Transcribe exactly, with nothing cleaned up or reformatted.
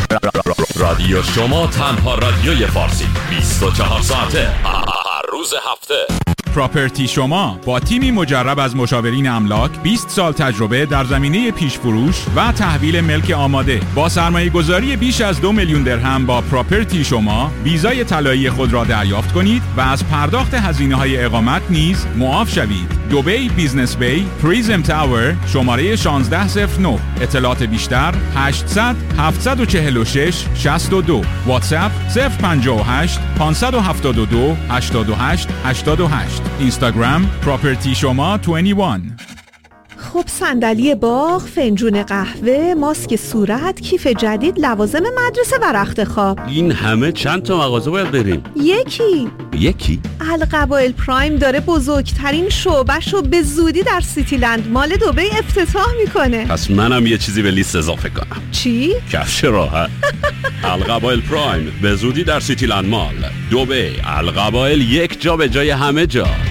رادیو شما تنها رادیوی فارسی بیست و چهار ساعته هر روز هفته. پراپرتی شما با تیمی مجرب از مشاورین املاک، بیست سال تجربه در زمینه پیش فروش و تحویل ملک آماده، با سرمایه گذاری بیش از دو میلیون درهم با پراپرتی شما ویزای طلایی خود را دریافت کنید و از پرداخت هزینه های اقامت نیز معاف شوید. دبی بیزنس بی، پریزم تاور، شماره شانزده صفر نه. اطلاعات بیشتر هشتصد هفتصد و چهل و شش شصت و دو. واتساپ صفر پنجاه و هشت پانصد و هفتاد و دو هشتاد و هشت هشتاد و هشت. اینستاگرام پراپرتی شما بیست و یک. خب صندلی باغ، فنجون قهوه، ماسک صورت، کیف جدید، لوازم مدرسه و رخت خواب. این همه چند تا مغازه باید بریم؟ یکی یکی؟ القبائل پرایم داره بزرگترین شعبه‌شو به زودی در سیتی لند مال دبی افتتاح میکنه. پس منم یه چیزی به لیست اضافه کنم. چی؟ کفش راحت. القبائل پرایم به زودی در سیتی لند مال دبی. القبائل، یک جا به جای همه جا.